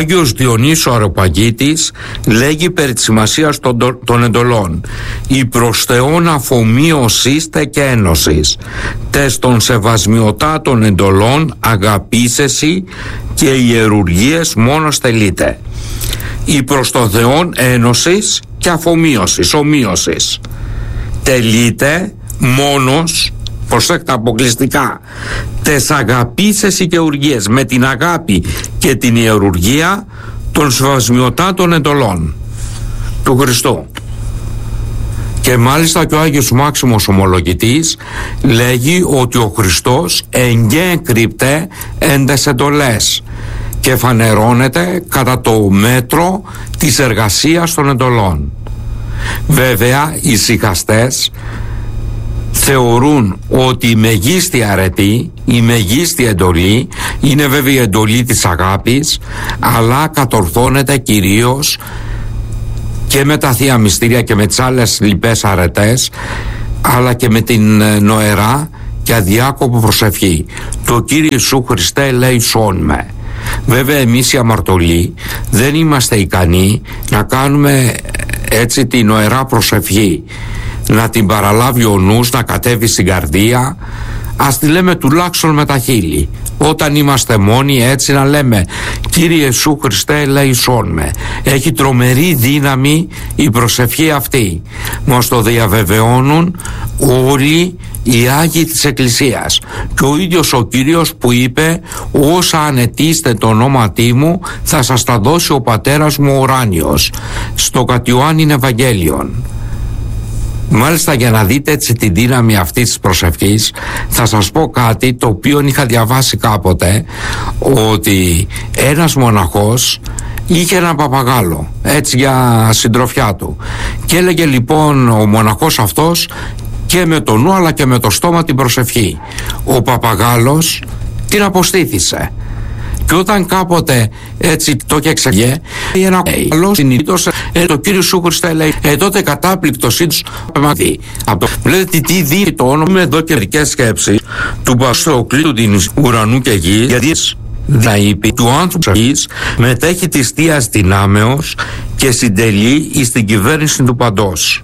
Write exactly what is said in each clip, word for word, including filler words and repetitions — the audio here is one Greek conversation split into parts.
Άγιος Διονύσος Αεροπαγίτης λέγει περί της σημασίας των, των εντολών. «Η προς Θεόν αφομοίωσίστε και ένωσης, τες των σεβασμιωτά των εντολών αγαπήσεσι και ιερουργίες μόνος τελείτε». Η προς τον Θεόν ένωσης και αφομοίωσης, ομοίωσης. Τελείται μόνος, προσέξτε αποκλειστικά, τες αγαπήσεσι και ιερουργίες, με την αγάπη και την ιερουργία των σεβασμιωτάτων εντολών του Χριστού. Και μάλιστα και ο Άγιος Μάξιμος Ομολογητής λέγει ότι ο Χριστός εγκέκρυπτε εν τες εντολές και φανερώνεται κατά το μέτρο της εργασίας των εντολών. Βέβαια οι σιχαστές θεωρούν ότι η μεγίστη αρετή, η μεγίστη εντολή είναι βέβαια η εντολή της αγάπης, αλλά κατορθώνεται κυρίως και με τα Θεία Μυστήρια και με τις άλλες λοιπές αρετές, αλλά και με την νοερά και αδιάκοπο προσευχή. Το Κύριε Ιησού Χριστέ ελέησόν με. Βέβαια εμείς οι αμαρτωλοί δεν είμαστε ικανοί να κάνουμε έτσι την νοερά προσευχή, να την παραλάβει ο νους, να κατέβει στην καρδία. Ας τη λέμε τουλάχιστον με τα χείλη. Όταν είμαστε μόνοι, έτσι να λέμε «Κύριε Ιησού Χριστέ ελέησόν με». Έχει τρομερή δύναμη η προσευχή αυτή. Μας το διαβεβαιώνουν όλοι οι Άγιοι της Εκκλησίας. Και ο ίδιος ο Κύριος που είπε «Όσα ανετήστε το ονόματί μου θα σας τα δώσει ο Πατέρας μου ο ουράνιος», στο κατ' Ιωάννην Ευαγγέλιον. Μάλιστα, για να δείτε έτσι τη δύναμη αυτής της προσευχής, θα σας πω κάτι το οποίο είχα διαβάσει κάποτε, ότι ένας μοναχός είχε ένα παπαγάλο έτσι για συντροφιά του, και έλεγε λοιπόν ο μοναχός αυτός και με το νου αλλά και με το στόμα την προσευχή. Ο παπαγάλος την αποστήθησε. Και όταν κάποτε έτσι το και εξεγε ένα καλό συνειδητός ε, το Κύριο Σου Χριστέ λέει ε, τότε κατάπληκτος ήτους πεμαθεί. Βλέπετε τι δίνει το όνομα εδώ και μερικές σκέψεις του Παστοκλήτου την ουρανού και γης, γιατί να είπε του άνθρωπου γης μετέχει της Θείας δυνάμεως και συντελεί εις την κυβέρνηση του παντός.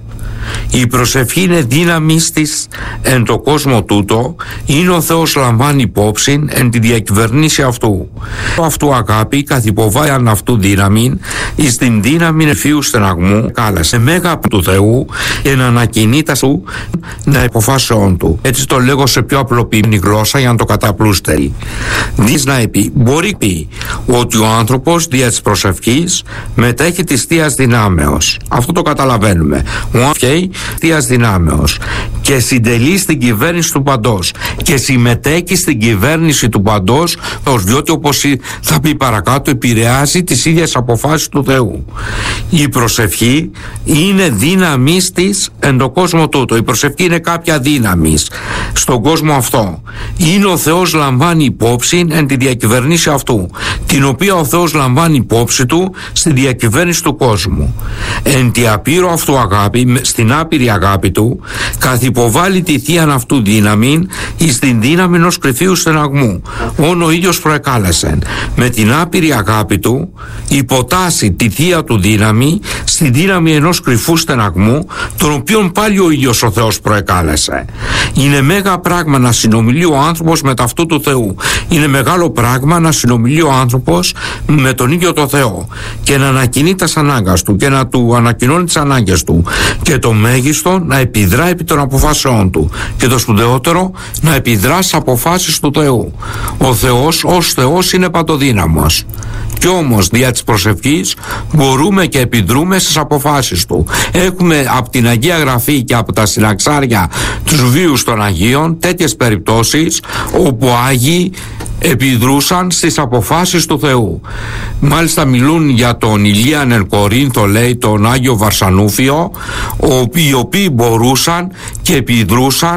Η προσευχή είναι δύναμη της εν το κόσμο τούτο, είναι ο Θεός λαμβάνει υπόψη εν τη διακυβερνήση αυτού. Αυτού αγάπη καθυποβάλλει αν αυτού δύναμη, εις την δύναμη εφίου στεναγμού κάλεσε μέγα του Θεού και να ανακοινεί τα σου να υποφάσεων του. Έτσι το λέγω σε πιο απλοποιημένη γλώσσα για να το καταπλούστερει. Δεις να πει, μπορεί πει ότι ο άνθρωπος δια της προσευχής μετέχει της Θείας δυνάμεως. Αυτό το καταλαβαίνουμε. Ο Θείας δυνάμεως και συντελεί στην κυβέρνηση του παντός και συμμετέχει στην κυβέρνηση του παντός, διότι όπως θα πει παρακάτω επηρεάζει τις ίδιες αποφάσεις του Θεού. Η προσευχή είναι δύναμη της εν το κόσμο τούτο. Η προσευχή είναι κάποια δύναμη στον κόσμο αυτό. Είναι ο Θεός λαμβάνει υπόψη εν τη διακυβερνήση αυτού, την οποία ο Θεός λαμβάνει υπόψη του στη διακυβέρνηση του κόσμου. Εν τη απείρο αυτού αγάπη, στην άπειρη αγάπη του, καθυποβάλλει τη θείαν αυτού δύναμη εις την δύναμη ενός κρυφίου στεναγμού. Όν ο ίδιος προεκάλεσεν. Με την άπειρη αγάπη του υποτάσσει τη θεία του δύναμη στη δύναμη ενός κρυφού στεναγμού, τον οποίον πάλι ο ίδιος ο Θεός προεκάλεσε. Είναι μέγα πράγμα να συνομιλεί ο άνθρωπος με ταυτού του Θεού. Είναι μεγάλο πράγμα να συνομιλεί ο άνθρωπος με τον ίδιο το Θεό και να ανακοινεί τις ανάγκες του και να του ανακοινώνει τις ανάγκες του, και το μέγιστο να επιδρά επί των αποφάσεών του, και το σπουδαιότερο να επιδρά στις αποφάσεις του Θεού. Ο Θεός ως Θεός είναι παντοδύναμος, κι όμως δια της προσευχής μπορούμε και επιδρούμε στις αποφάσεις του. Έχουμε από την Αγία Γραφή και από τα συναξάρια τους βίους των Αγίων τέτοιες περιπτώσεις όπου Άγιοι επιδρούσαν στις αποφάσεις του Θεού. Μάλιστα μιλούν για τον Ηλίαν εν Κορίνθο, λέει, τον Άγιο Βαρσανούφιο, οι οποίοι μπορούσαν και επιδρούσαν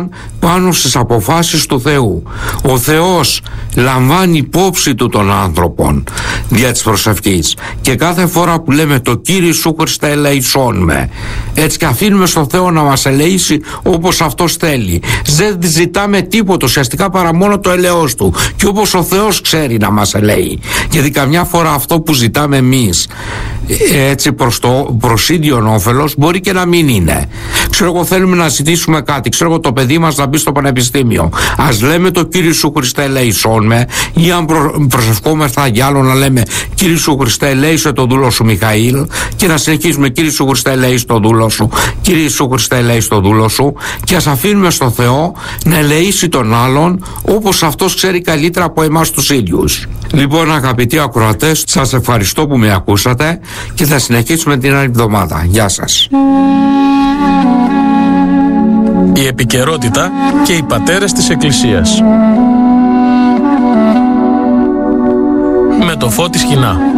πάνω στις αποφάσεις του Θεού. Ο Θεός λαμβάνει υπόψη του των άνθρωπων δια της προσευχής, και κάθε φορά που λέμε το Κύριε Ιησού Χριστέ ελεησόν με, έτσι και αφήνουμε στον Θεό να μας ελεήσει όπως Αυτός θέλει. Δεν ζητάμε τίποτα ουσιαστικά παρά μόνο το ελεός Του, και όπως ο Θεός ξέρει να μας ελέει. Γιατί καμιά φορά αυτό που ζητάμε εμείς έτσι προς το προς ίδιον όφελος μπορεί και να μην είναι. Ξέρω εγώ, θέλουμε να ζητήσουμε κάτι, ξέρω εγώ το παιδί μας να μπει στο πανεπιστήμιο, ας λέμε το Κύριε Ιησού Χριστέ ελεησόν με, ή αν προ, προσευχόμεθα για άλλο να λέμε Κύριε Ιησού Χριστέ ελέησε το δούλο σου Μιχαήλ, και να συνεχίζουμε Κύριε Ιησού Χριστέ ελέησε το δούλο σου, Κύριε Ιησού Χριστέ ελέησε το δούλο σου, και ας αφήνουμε στο Θεό να ελεήσει τον άλλον όπως Αυτός ξέρει καλύτερα από εμάς τους ίδιους. Λοιπόν, αγαπητοί ακροατές, σας ευχαριστώ που με ακούσατε και θα συνεχίσουμε την άλλη εβδομάδα. Γεια σας. Η επικαιρότητα και οι πατέρες της Εκκλησίας. Με το Φώτη Σκηνά.